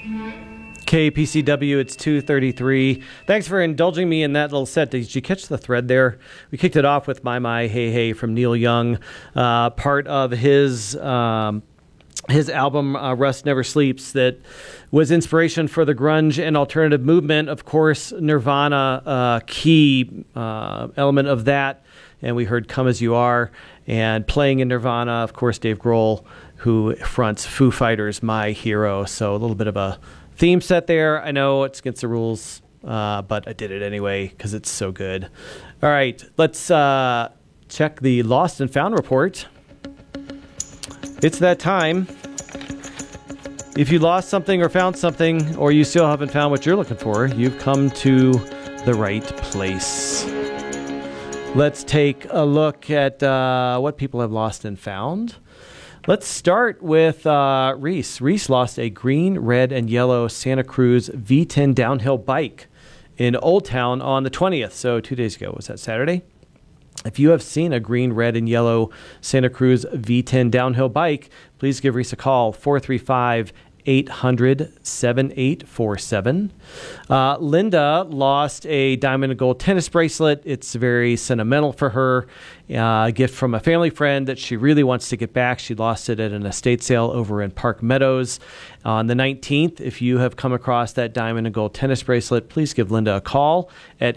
KPCW, it's 2:33. Thanks for indulging me in that little set. Did you catch the thread there? We kicked it off with My Hey Hey from Neil Young, part of his album Rust Never Sleeps, that was inspiration for the grunge and alternative movement. Of course, Nirvana, key element of that. And we heard Come As You Are, and playing in Nirvana, of course, Dave Grohl, who fronts Foo Fighters, my hero. So a little bit of a theme set there. I know it's against the rules, but I did it anyway because it's so good. All right, let's check the Lost and Found report. It's that time. If you lost something or found something, or you still haven't found what you're looking for, you've come to the right place. Let's take a look at what people have lost and found. Let's start with Reese. Reese lost a green, red, and yellow Santa Cruz V10 downhill bike in Old Town on the 20th, so 2 days ago. Was that Saturday? If you have seen a green, red, and yellow Santa Cruz V10 downhill bike, please give Reese a call, 435-800-7847. Linda lost a diamond and gold tennis bracelet. It's very sentimental for her. A gift from a family friend that she really wants to get back. She lost it at an estate sale over in Park Meadows on the 19th. If you have come across that diamond and gold tennis bracelet, please give Linda a call at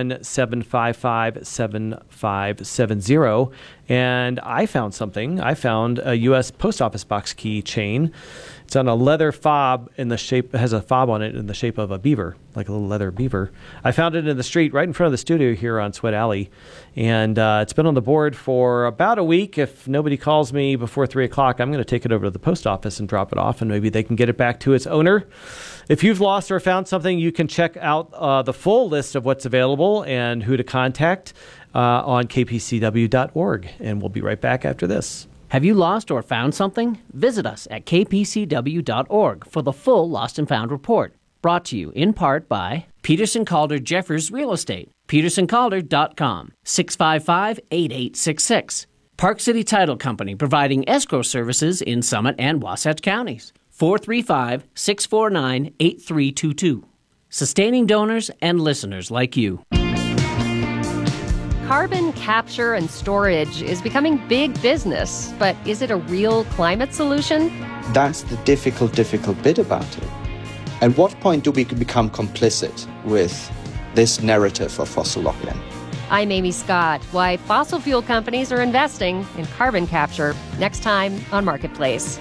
801-755-7570. And I found something. I found a U.S. Post Office box key chain. It's on a leather fob in the shape, it has a fob on it in the shape of a beaver, like a little leather beaver. I found it in the street right in front of the studio here on Sweat Alley. And it's been on the board for about a week. If nobody calls me before 3 o'clock, I'm going to take it over to the post office and drop it off, and maybe they can get it back to its owner. If you've lost or found something, you can check out the full list of what's available and who to contact on kpcw.org. And we'll be right back after this. Have you lost or found something? Visit us at kpcw.org for the full Lost and Found report. Brought to you in part by Peterson Calder Jeffers Real Estate, petersoncalder.com, 655-8866. Park City Title Company, providing escrow services in Summit and Wasatch counties, 435-649-8322. Sustaining donors and listeners like you. Carbon capture and storage is becoming big business, but is it a real climate solution? That's the difficult bit about it. At what point do we become complicit with this narrative of fossil lock-in? I'm Amy Scott. Why fossil fuel companies are investing in carbon capture. Next time on Marketplace.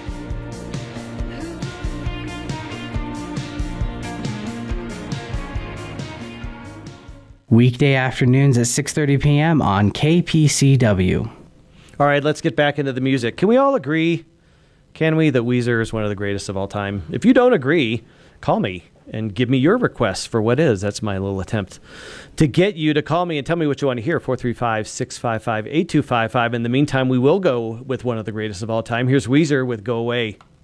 Weekday afternoons at 6:30 p.m. on KPCW. All right, let's get back into the music. Can we all agree, can we, that Weezer is one of the greatest of all time? If you don't agree, call me and give me your requests for what is. That's my little attempt to get you to call me and tell me what you want to hear, 435-655-8255. In the meantime, we will go with one of the greatest of all time. Here's Weezer with Go Away.